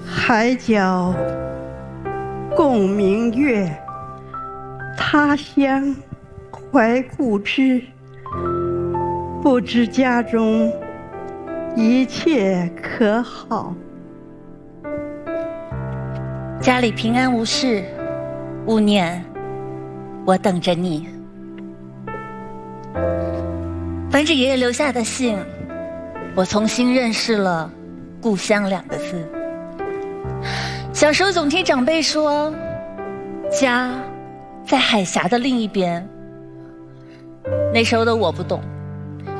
海角共明月，他乡怀故知。不知家中一切可好？ 家里平安无事，勿念，我等着你。翻着爷爷留下的信，我重新认识了故乡2个字。小时候总听长辈说，家在海峡的另一边。那时候的我不懂，